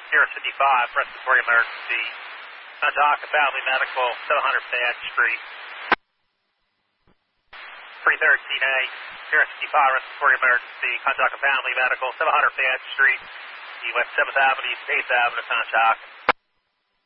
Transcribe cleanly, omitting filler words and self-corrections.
Sierra 55, respiratory emergency. Contact Family Medical, 700 Fayette Street. 313A, Sierra 55, respiratory emergency. Contact Family Medical, 700 Fayette Street. West 7th Avenue, 8th Avenue, contact.